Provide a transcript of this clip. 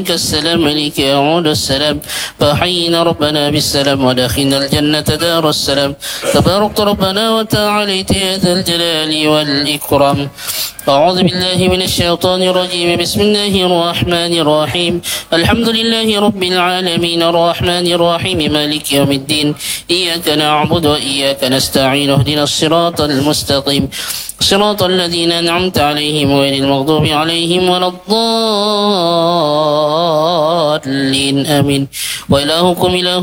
السلام عليك يعود السلام فحينا ربنا بالسلام ودخلنا الجنة دار السلام تباركت ربنا وتعاليت يا ذا الجلال والإكرام. أعوذ بالله من الشيطان الرجيم. بسم الله الرحمن الرحيم. الحمد لله رب العالمين الرحمن الرحيم مالك يوم الدين إياك نعبد وإياك نستعين اهدنا الصراط المستقيم صراط الذين أنعمت عليهم غير المغضوب عليهم ولا الضالين آمين. وإلهكم إله